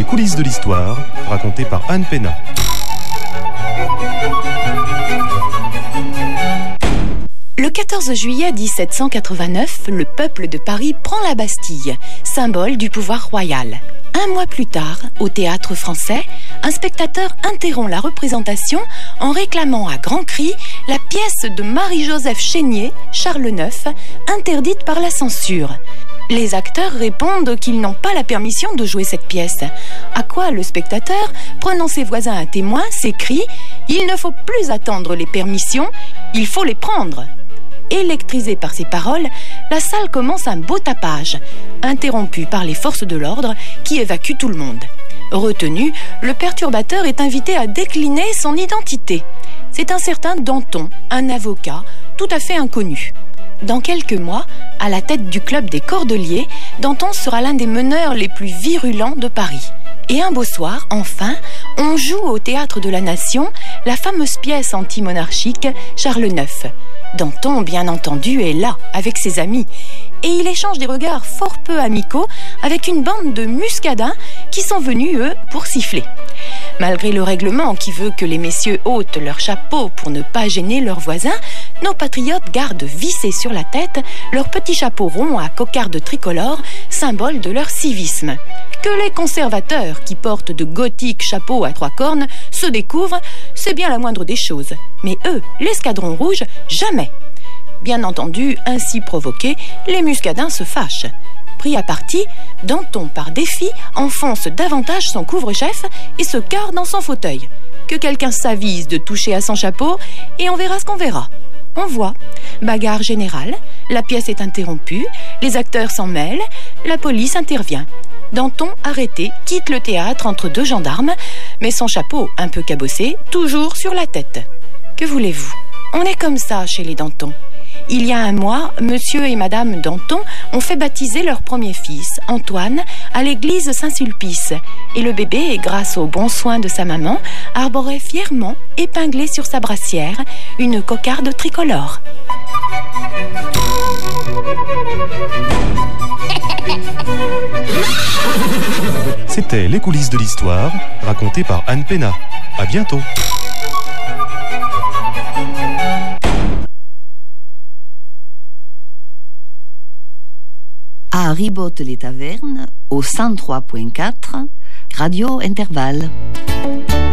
coulisses de l'histoire, racontées par Anne Pénat. Le 14 juillet 1789, le peuple de Paris prend la Bastille, symbole du pouvoir royal. Un mois plus tard, au Théâtre Français, un spectateur interrompt la représentation en réclamant à grands cris la pièce de Marie-Joseph Chénier, Charles IX, interdite par la censure. Les acteurs répondent qu'ils n'ont pas la permission de jouer cette pièce. À quoi le spectateur, prenant ses voisins à témoin, s'écrie « Il ne faut plus attendre les permissions, il faut les prendre !» Électrisée par ces paroles, la salle commence un beau tapage, interrompu par les forces de l'ordre qui évacuent tout le monde. Retenu, le perturbateur est invité à décliner son identité. C'est un certain Danton, un avocat tout à fait inconnu. Dans quelques mois, à la tête du club des Cordeliers, Danton sera l'un des meneurs les plus virulents de Paris. Et un beau soir, enfin, on joue au Théâtre de la Nation la fameuse pièce anti-monarchique Charles IX. Danton, bien entendu, est là, avec ses amis. Et il échange des regards fort peu amicaux avec une bande de muscadins qui sont venus, eux, pour siffler. Malgré le règlement qui veut que les messieurs ôtent leur chapeau pour ne pas gêner leurs voisins, nos patriotes gardent vissés sur la tête leurs petits chapeaux ronds à cocarde tricolore, symbole de leur civisme. Que les conservateurs, qui portent de gothiques chapeaux à 3 cornes, se découvrent, c'est bien la moindre des choses. Mais eux, l'escadron rouge, jamais. Bien entendu, ainsi provoqués, les muscadins se fâchent. Pris à partie, Danton, par défi, enfonce davantage son couvre-chef et se carre dans son fauteuil. Que quelqu'un s'avise de toucher à son chapeau et on verra ce qu'on verra. On voit. Bagarre générale, la pièce est interrompue, les acteurs s'en mêlent, la police intervient. Danton, arrêté, quitte le théâtre entre 2 gendarmes, mais son chapeau, un peu cabossé, toujours sur la tête. Que voulez-vous? On est comme ça chez les Danton. Il y a un mois, monsieur et madame Danton ont fait baptiser leur premier fils, Antoine, à l'église Saint-Sulpice. Et le bébé, grâce aux bons soins de sa maman, arborait fièrement, épinglé sur sa brassière, une cocarde tricolore. C'était les coulisses de l'histoire, racontées par Anne Pénat. À bientôt. À Ribote-les-Tavernes, au 103.4, Radio Intervalle.